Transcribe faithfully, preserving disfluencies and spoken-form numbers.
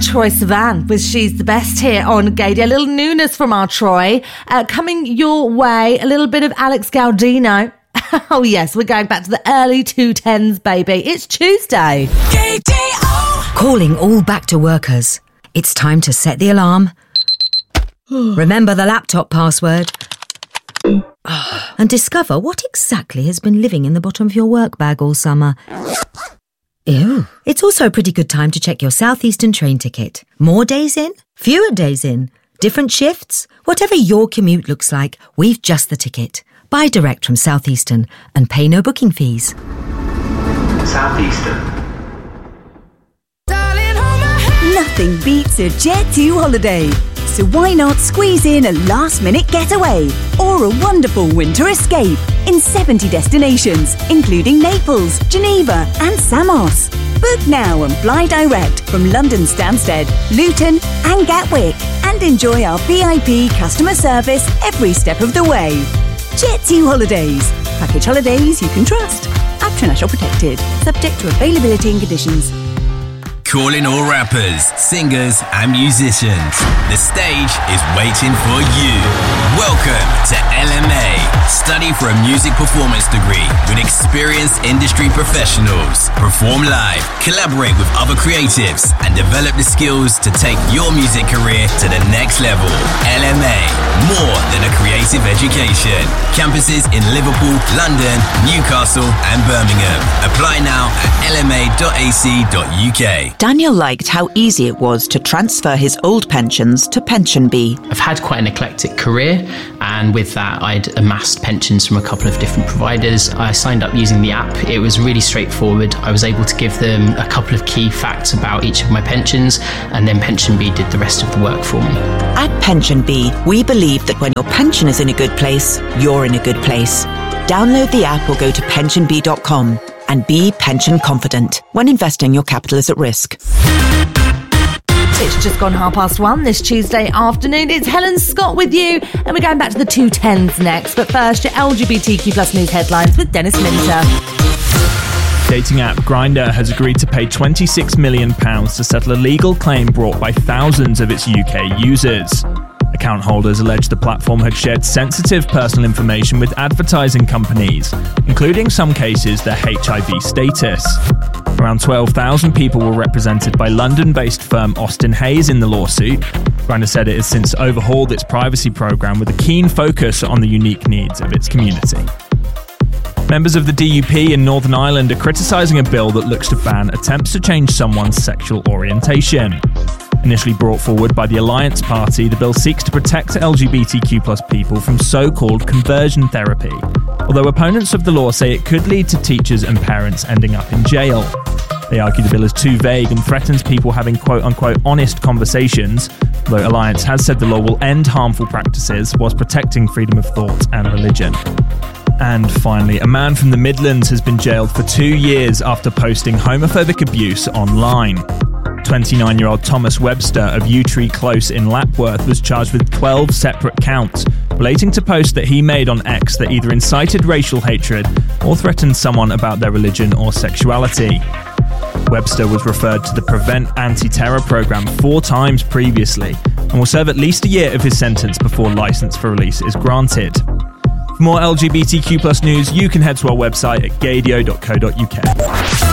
Troye Sivan with She's the Best here on Gaydio. A little newness from our Troy. Uh, coming your way, a little bit of Alex Gaudino. Oh yes, we're going back to the early two tens, baby. It's Tuesday. Gaydio. Calling all back to workers. It's time to set the alarm. Remember the laptop password. And discover what exactly has been living in the bottom of your work bag all summer. Ew. It's also a pretty good time to check your Southeastern train ticket. More days in? Fewer days in? Different shifts? Whatever your commute looks like, we've just the ticket. Buy direct from Southeastern and pay no booking fees. Southeastern. Nothing beats a Jet two holiday. So why not squeeze in a last-minute getaway or a wonderful winter escape in seventy destinations, including Naples, Geneva and Samos. Book now and fly direct from London Stansted, Luton and Gatwick and enjoy our V I P customer service every step of the way. Jet two Holidays. Package holidays you can trust. International protected. Subject to availability and conditions. Calling all rappers, singers and musicians. The stage is waiting for you. Welcome to L M A. Study for a music performance degree with experienced industry professionals. Perform live, collaborate with other creatives and develop the skills to take your music career to the next level. L M A, more than a creative education. Campuses in Liverpool, London, Newcastle and Birmingham. Apply now at l m a dot a c dot u k. Daniel liked how easy it was to transfer his old pensions to PensionBee. I've had quite an eclectic career, and with that I'd amassed pensions from a couple of different providers. I signed up using the app. It was really straightforward. I was able to give them a couple of key facts about each of my pensions, and then PensionBee did the rest of the work for me. At PensionBee, we believe that when your pension is in a good place, you're in a good place. Download the app or go to pension bee dot com. And be pension confident when investing your capital is at risk. It's just gone half past one this Tuesday afternoon. It's Helen Scott with you, and we're going back to the two tens next. But first, your L G B T Q plus news headlines with Dennis Minter. Dating app Grindr has agreed to pay twenty-six million pounds to settle a legal claim brought by thousands of its U K users. Account holders allege the platform had shared sensitive personal information with advertising companies, including some cases their H I V status. Around twelve thousand people were represented by London-based firm Austin Hayes in the lawsuit. Grindr said it has since overhauled its privacy program with a keen focus on the unique needs of its community. Members of the D U P in Northern Ireland are criticising a bill that looks to ban attempts to change someone's sexual orientation. Initially brought forward by the Alliance Party, the bill seeks to protect L G B T Q plus people from so-called conversion therapy, although opponents of the law say it could lead to teachers and parents ending up in jail. They argue the bill is too vague and threatens people having quote-unquote honest conversations, though Alliance has said the law will end harmful practices whilst protecting freedom of thought and religion. And finally, a man from the Midlands has been jailed for two years after posting homophobic abuse online. twenty-nine-year-old Thomas Webster of Yew Tree Close in Lapworth was charged with twelve separate counts relating to posts that he made on X that either incited racial hatred or threatened someone about their religion or sexuality. Webster was referred to the Prevent Anti-Terror Programme four times previously and will serve at least a year of his sentence before licence for release is granted. For more L G B T Q plus news, you can head to our website at gaydio dot co dot u k.